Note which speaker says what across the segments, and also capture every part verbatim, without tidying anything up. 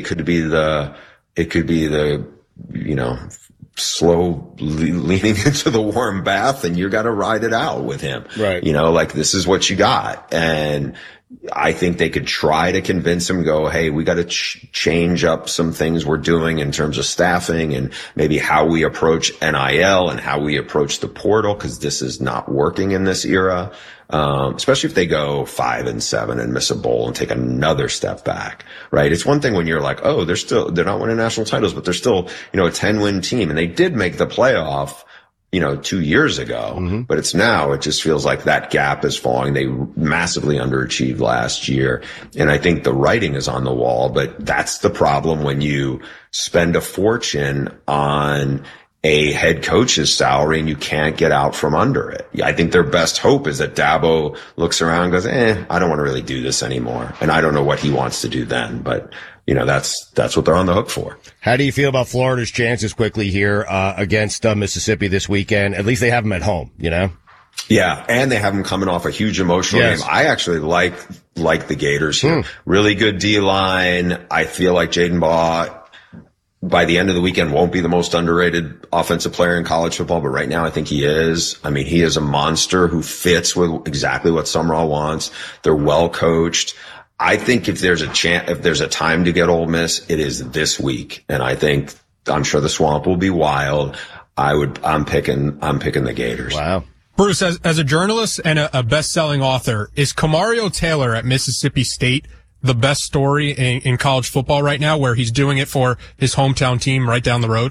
Speaker 1: could be the, it could be the, you know, slow le- leaning into the warm bath, and you got to ride it out with him.
Speaker 2: Right.
Speaker 1: You know, like, this is what you got. And I think they could try to convince him, go, hey, we got to ch- change up some things we're doing in terms of staffing and maybe how we approach N I L and how we approach the portal, because this is not working in this era. Um, especially if they go five and seven and miss a bowl and take another step back, right? It's one thing when you're like, oh, they're still, they're not winning national titles, but they're still, you know, a ten win team. And they did make the playoff, you know, two years ago, mm-hmm. but it's now, it just feels like that gap is falling. They massively underachieved last year. And I think the writing is on the wall, but that's the problem when you spend a fortune on a head coach's salary and you can't get out from under it. I think their best hope is that Dabo looks around and goes, eh, I don't want to really do this anymore. And I don't know what he wants to do then, but you know, that's, that's what they're on the hook for.
Speaker 2: How do you feel about Florida's chances quickly here, uh, against uh, Mississippi this weekend? At least they have them at home, you know?
Speaker 1: Yeah. And they have them coming off a huge emotional yes. game. I actually like, like the Gators here. Hmm. Really good D line. I feel like Jaden Baugh, by the end of the weekend, won't be the most underrated offensive player in college football, but right now I think he is. I mean, he is a monster who fits with exactly what Summerall wants. They're well coached. I think if there's a chance, if there's a time to get Ole Miss, it is this week. And I think, I'm sure the swamp will be wild. I would, I'm picking, I'm picking the Gators.
Speaker 2: Wow.
Speaker 3: Bruce, as, as a journalist and a, a best-selling author, is Kamario Taylor at Mississippi State the best story in, in college football right now, where he's doing it for his hometown team right down the road?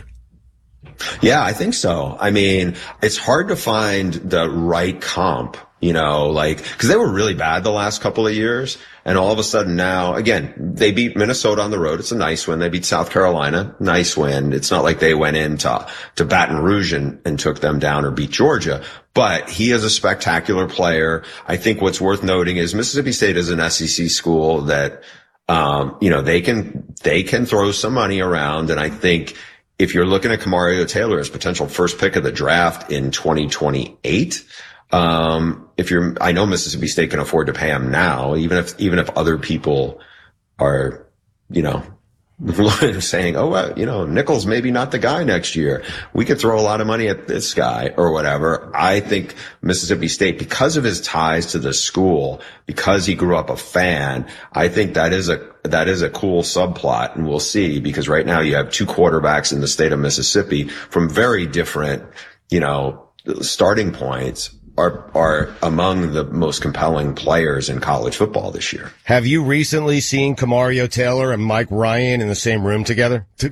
Speaker 1: Yeah, I think so. I mean, it's hard to find the right comp, you know, like, cause they were really bad the last couple of years. And all of a sudden now, again, they beat Minnesota on the road. It's a nice win. They beat South Carolina. Nice win. It's not like they went into to Baton Rouge and, and took them down or beat Georgia. But he is a spectacular player. I think what's worth noting is Mississippi State is an S E C school that, um, you know, they can, they can throw some money around. And I think if you're looking at Kamario Taylor as potential first pick of the draft in twenty twenty-eight, Um, if you're, I know Mississippi State can afford to pay him now, even if, even if other people are, you know, saying, oh, well, you know, Nichols maybe not the guy next year. We could throw a lot of money at this guy or whatever. I think Mississippi State, because of his ties to the school, because he grew up a fan, I think that is a, that is a cool subplot, and we'll see, because right now you have two quarterbacks in the state of Mississippi from very different, you know, starting points. Are, are among the most compelling players in college football this year.
Speaker 2: Have you recently seen Kamario Taylor and Mike Ryan in the same room together? You're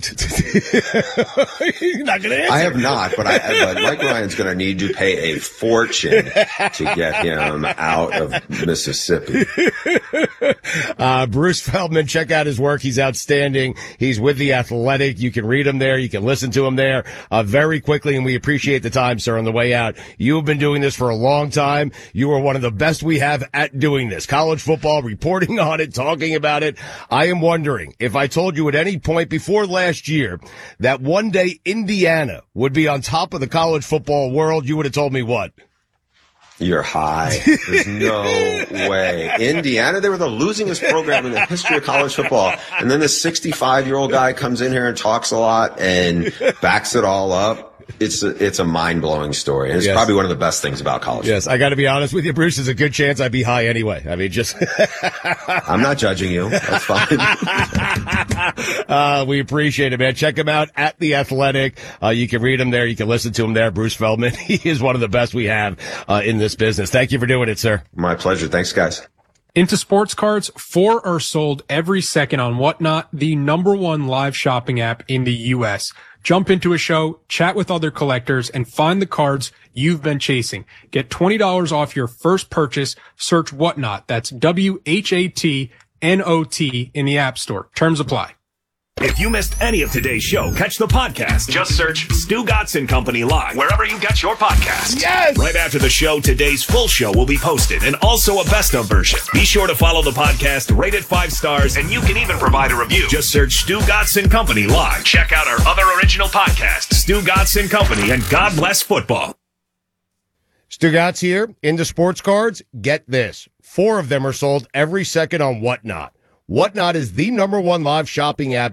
Speaker 2: not going to answer.
Speaker 1: I have not, but, I, but Mike Ryan's going to need to pay a fortune to get him out of Mississippi.
Speaker 2: Uh, Bruce Feldman, check out his work. He's outstanding. He's with The Athletic. You can read him there. You can listen to him there, uh, very quickly. And we appreciate the time, sir, on the way out. You have been doing this for a long time. You are one of the best we have at doing this. College football, reporting on it, talking about it. I am wondering if I told you at any point before last year that one day Indiana would be on top of the college football world, you would have told me what?
Speaker 1: You're high. There's no way. Indiana, they were the losingest program in the history of college football. And then this sixty-five-year-old guy comes in here and talks a lot and backs it all up. It's a, it's a mind-blowing story. And it's yes. probably one of the best things about college.
Speaker 2: Yes, I got to be honest with you, Bruce. There's a good chance I'd be high anyway. I mean, just.
Speaker 1: I'm not judging you. That's fine.
Speaker 2: uh, we appreciate it, man. Check him out at The Athletic. Uh, you can read him there. You can listen to him there. Bruce Feldman. He is one of the best we have uh, in this business. Thank you for doing it, sir.
Speaker 1: My pleasure. Thanks, guys.
Speaker 3: Into sports cards, four are sold every second on Whatnot, the number one live shopping app in the U S. Jump into a show, chat with other collectors, and find the cards you've been chasing. Get twenty dollars off your first purchase. Search Whatnot. That's W H A T N O T in the App Store. Terms apply.
Speaker 4: If you missed any of today's show, catch the podcast. Just search Stu Gotson Company Live wherever you get your podcasts.
Speaker 2: Yes!
Speaker 4: Right after the show, today's full show will be posted, and also a best of version. Be sure to follow the podcast, rate it five stars, and you can even provide a review. Just search Stu Gotson Company Live. Check out our other original podcasts, Stu Gotson Company and God Bless Football.
Speaker 2: Stu Gotz here. Into sports cards, get this. Four of them are sold every second on Whatnot. Whatnot is the number one live shopping app